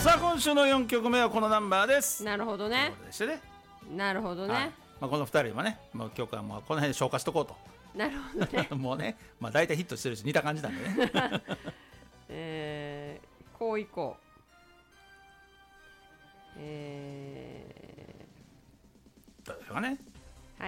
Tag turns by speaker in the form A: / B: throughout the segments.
A: さあ今週の4曲目はこのナンバーです。
B: なるほどね。
A: でしてね、
B: なるほどね、
A: はい、この2人はね、もう曲はもうこの辺で消化しとこうと。
B: なるほどね
A: もうね、大体ヒットしてるし似た感じなんで
B: ねこういこう。
A: どうでしょうかね。
B: はい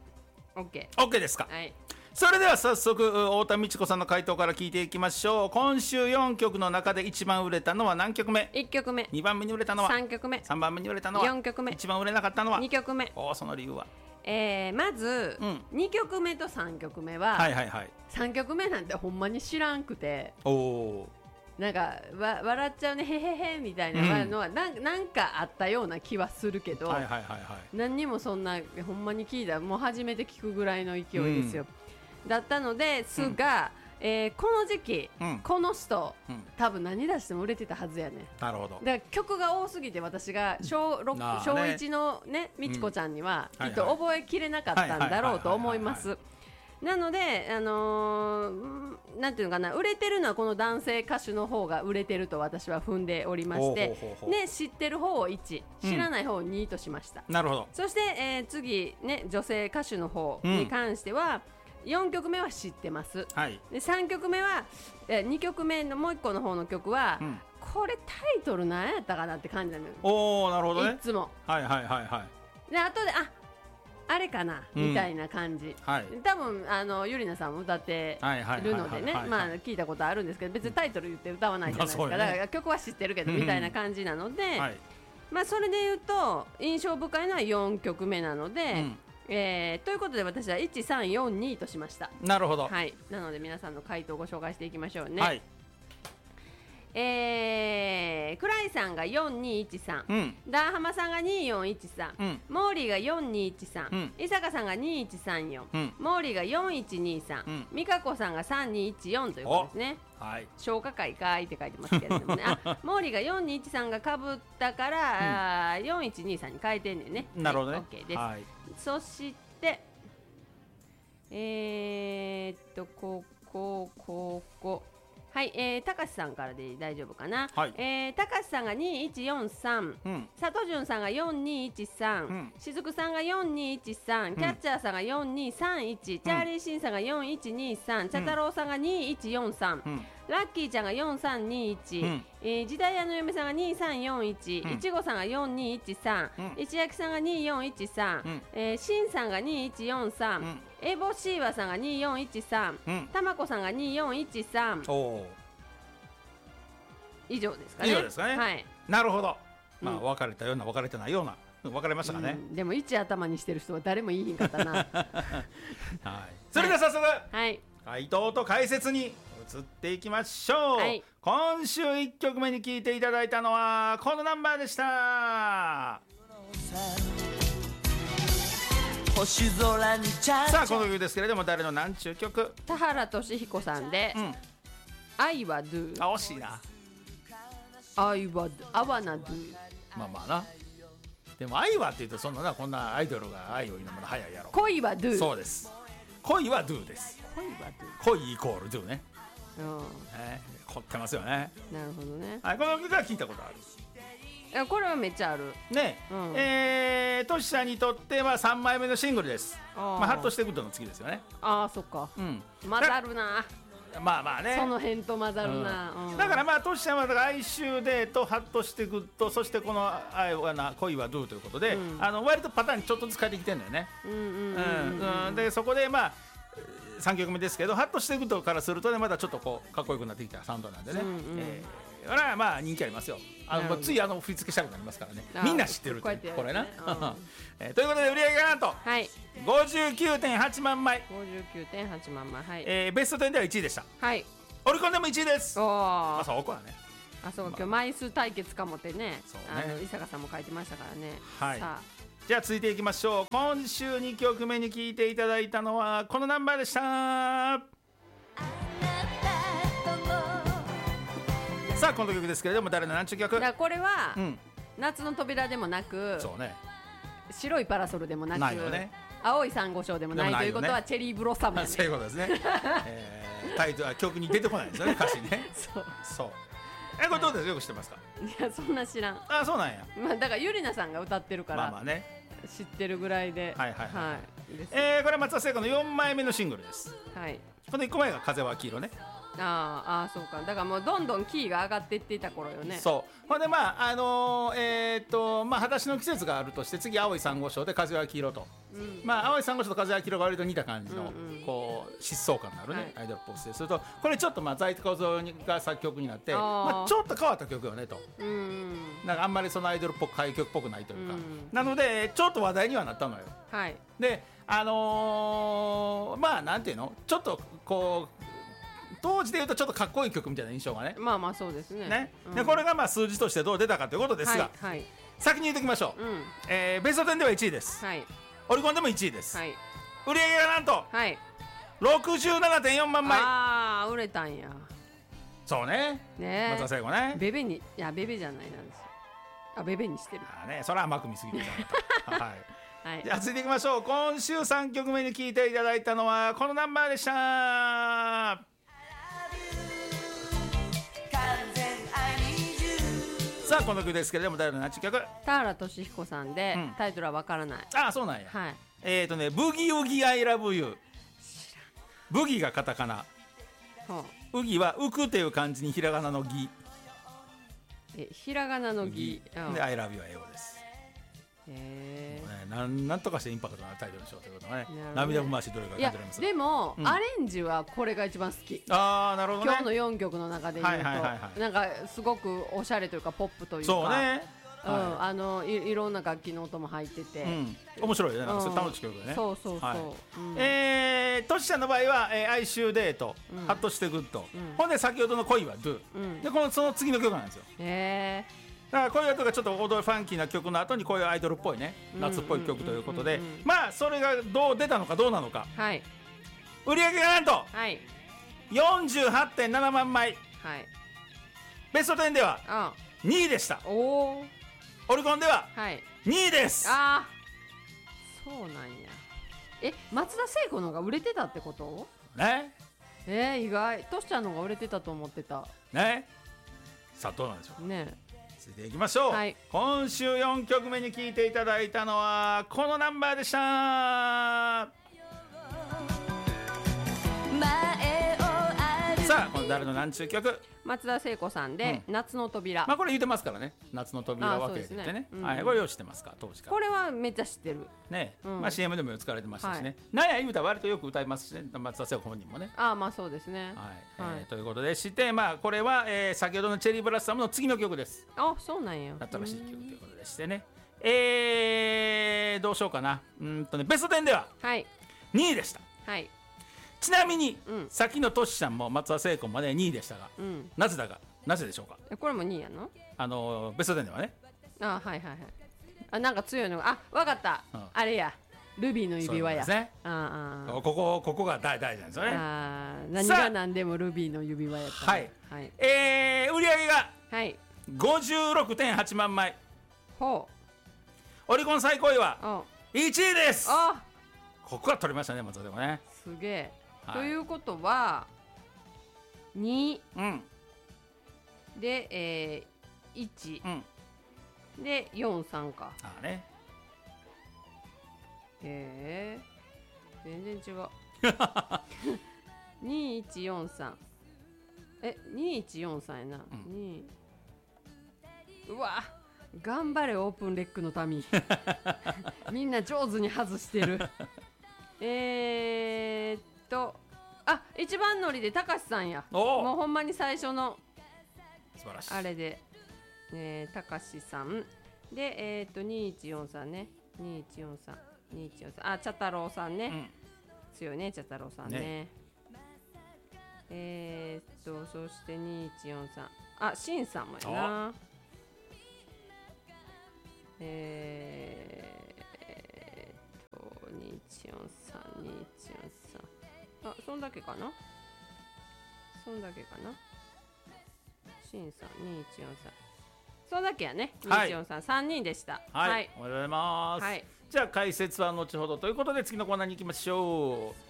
B: OK
A: ですか。
B: はい、
A: それでは早速太田美智子さんの回答から聞いていきましょう。今週4曲の中で一番売れたのは何曲目？
B: 1曲目、
A: 2番目に売れたのは
B: 3曲目、
A: 3番目に売れたのは
B: 4曲目、
A: 一番売れなかったのは
B: 2曲目。
A: その理由は？
B: まず、2曲目と3曲目は、
A: はいはいはい。
B: 3曲目なんてほんまに知らんくて、
A: お
B: なんか笑っちゃうねへへへみたいなのは、なんかあったような気はするけど、
A: はいはいはいはい。
B: 何にもそんなほんまに聞いたもう初めて聞くぐらいの勢いですよ、だったのですが、この時期、この人、多分何出しても売れてたはずやね。
A: なるほど。
B: だから曲が多すぎて私が小1のねみちこちゃんにはきっと覚えきれなかったんだろうと思います。なのでなんていうのかな、売れてるのはこの男性歌手の方が売れてると私は踏んでおりまして、ね、知ってる方を1、知らない方を2としました。
A: なるほど。
B: そして、次ね女性歌手の方に関しては、4曲目は知ってます、
A: はい、
B: で3曲目は、2曲目のもう1個の方の曲は、これタイトル何やったかなって感じなのよ。
A: なるほどね。
B: いつも
A: はいはいはいはい。
B: で後であれかな、みたいな感じ、
A: はい、
B: 多分ゆりなさんも歌ってるのでね、聞いたことあるんですけど、別にタイトル言って歌わないじゃないですか、だから曲は知ってるけどみたいな感じなので、それで言うと印象深いのは4曲目なので、ということで私は1342としました。
A: なるほど、
B: はい、なので皆さんの回答をご紹介していきましょうね。
A: はい、
B: クライさんが4213、ダーハマさんが2413、モーリーが4213、伊坂さんが2134、モーリーが4123、美香子さんが3214ということですね。消化会かいって書いてますけれどもねモーリーが4213がかぶったから、4123に変えてんねんね。
A: なるほどね、
B: OK です。そしてここはい、たかしさんからで大丈夫かな。たかしさんが2143、佐藤潤さんが4213、しずくさんが4213、キャッチャーさんが4231、チャーリーシンさんが4123、茶太郎さんが2143、ラッキーちゃんが4321、時代屋の嫁さんが2341、いちごさんが4213、石焼さんが2413、しんさんが2143、エボシーワさんが2413、たまこさんが2413、以上ですかね。
A: 以上ですかね。
B: はい、
A: なるほど。分かれたような分かれてないような分かれましたかね。
B: でも1頭にしてる人は誰もいいひんかったなはい、
A: それでは早速、
B: はい、
A: 回答と解説に移っていきましょう。今週1曲目に聴いていただいたのはこのナンバーでした。星空にさあこの曲ですけれども誰の何ちゅう曲？
B: 田原俊彦さんで、愛は Do。
A: 惜しいな。
B: 愛は wanna do。
A: まあな。でも愛はって言うとそんなこんなアイドルが愛を言うのも早いやろ。
B: 恋は Do。
A: そうです。恋は Do です。
B: 恋は Do。
A: 恋イコール Do ね。凝ってますよね。
B: なるほどね。
A: この曲は聞いたことある。
B: これはめっちゃある
A: ね。トシさんにとっては3枚目のシングルです。ハッとしてくるの次ですよね。
B: そっか。混ざるな。
A: まあね、
B: その辺と混ざるな。
A: だからトシちゃんは哀愁でとハッとしてくると、そしてこの愛はな恋は Do ということで、割とパターンにちょっとずつ変えてきてるんだよね。でそこで3曲目ですけど、ハッとしていくとからするとね、まだちょっとこうかっこよくなってきたサウンドなんでね、人気ありますよ。つい振り付けしたくなりますからね。みんな知ってるってこれなということで売り上げがなんと 59.8 万枚
B: 59.8 万枚、
A: ベスト10では1位でした。オリコンでも1位です。そうこはね、
B: そう今日枚数対決かもってね、伊坂さんも書いてましたからね。さあ
A: じゃあ続いていきましょう。今週2曲目に聴いていただいたのはこのナンバーでした。さあこの曲ですけれども誰の何ちゅう曲？
B: これは、夏の扉でもなく、白いパラソルでもなく、青い珊瑚礁でもないということはチェリーブロッサム、
A: そういうことですね。タイトルは曲に出てこないですよね、歌詞ね。そうこれどうですよく知ってますか？
B: いやそんな知らん。
A: あ、そうなんや。
B: まあだからゆりなさんが歌ってるから、
A: まあね、
B: 知ってるぐらいで。
A: はいはいはい、
B: です。
A: これ松田聖子の4枚目のシングルです。
B: はい。
A: この1個前が風は黄色ね。
B: そうか。だからもうどんどんキーが上がっていっていた頃よね。
A: そう。ほんでまあ裸足の季節があるとして次青い珊瑚礁で風は黄色と、まあ青い珊瑚礁と風は黄色が割と似た感じの、こう疾走感のあるね、アイドルポップスですると、これちょっと在庫蔵が作曲になって、まあ、ちょっと変わった曲よねと、なんかあんまりそのアイドルっぽく歌謡曲っぽくないというか、なのでちょっと話題にはなったのよ。
B: はい。
A: でまあなんていうの、ちょっとこう当時でいうとちょっとかっこいい曲みたいな印象がね。
B: まあまあそうですね。
A: でこれがまあ数字としてどう出たかということですが、先に言っておきましょう。ベスト10では1位です。オリコンでも1位です。売り上げがなんと 67.4 万枚。
B: ああ売れたんや。
A: そうね。松田聖子ね。
B: ベベに、いやベベじゃないなんですよ。ベベにしてる。
A: それは甘く見すぎてた。はい。じゃあ続いていきましょう。今週3曲目に聴いていただいたのはこのナンバーでした。さあこの曲ですけれども、誰のナチ曲？
B: 田原俊彦さんで、タイトルはわからない。
A: ああそうなんや。ブギウギアイラブユー。ブギがカタカナ、ウギは浮くっていう漢字にひらがなのギ。
B: ひらがなのギ
A: でアイラブユーは英語です。なんとかしてインパクトのあるタイトルにしようということがね、涙ぐましいどれか感じられます。
B: でも、アレンジはこれが一番好き。
A: なるほどね。
B: 今日の4曲の中で言うと、なんかすごくおしゃれというかポップというか、
A: そうね、
B: いろんな楽器の音も入ってて、
A: 面白いね。なんかそれ楽しい曲だね。
B: そうそうそう。
A: トシちゃんの場合は哀愁デート、ハッとしてグッド、ほんで先ほどの恋はドゥ、でその次の曲なんですよ。だからこういうとかちょっと踊るファンキーな曲の後にこういうアイドルっぽいね、夏っぽい曲ということで、まあそれがどう出たのかどうなのか。売り上げがなんと 48.7 万枚。ベスト10では2位でした。オリコンでは2位です。
B: そうなんや。松田聖子の方が売れてたってこと
A: ね。
B: 意外。トシちゃんの方が売れてたと思ってた
A: ね。さあどうなんでしょう
B: ね。
A: 続いていきましょう。今週4曲目に聴いていただいたのはこのナンバーでした。さあこの誰の何ちゅう曲？
B: 松田聖子さんで、夏の扉。
A: まあこれ言ってますからね、夏の扉分けてね。これよう知ってますか？当時から
B: これはめっちゃ知ってる
A: ね。まあ CM でも使われてましたしね。なんや言うたら割とよく歌いますしね、松田聖子本人もね。
B: まあそうですね。
A: ということでして、まあこれは先ほどのチェリーブラッサムの次の曲です。
B: そうなんや。
A: 新しい曲ということでしてね。どうしようかな。ベスト10では2位でした。ちなみに、さっきのトシちゃんも松田聖子もね2位でしたが、なぜでしょうか？
B: これも2位やの？
A: ベスト10ではね。
B: なんか強いのが、わかった。あれや、ルビーの指輪や。
A: ここが大事なんですよね。
B: 何が何でもルビーの指輪やった。
A: 売り上げが 56.8 万枚。オリコン最高位は1位です。ここは取りましたね、松田でもね。
B: すげえ。ということは2で、1で43か。全然違う。2143。2143やな。うわ、頑張れオープンレックの民。みんな上手に外してる。一番乗りでたかしさんや。もうほんまに最初のあれでたかしさんで2143ね。2143茶太郎さんね。強いね茶太郎さんね。そして2143しんさんもやな。そんだけかな。しんさん2143。そんだけやね。2143、3人でした。
A: おめでとうございます。じゃあ解説は後ほどということで次のコーナーに行きましょう。